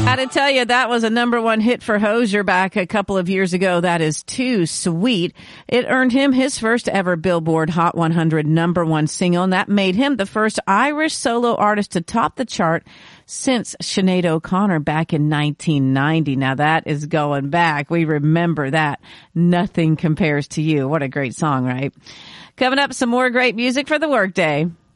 Gotta tell you, that was a number one hit for Hozier back a couple of years ago. That is Too Sweet. It earned him his first ever Billboard Hot 100 number one single, and that made him the first Irish solo artist to top the chart since Sinead O'Connor back in 1990. Now that is going back. We remember that. Nothing Compares to You. What a great song, right? Coming up, some more great music for the workday.